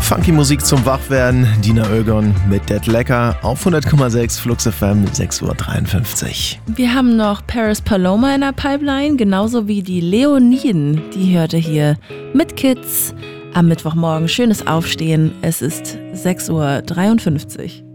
Funky Musik zum Wachwerden, Dina Ögon mit Dead Lecker auf 100,6 Flux FM, 6:53 Uhr. Wir haben noch Paris Paloma in der Pipeline, genauso wie die Leoniden. Die hörte hier mit Kids am Mittwochmorgen. Schönes Aufstehen. Es ist 6:53 Uhr.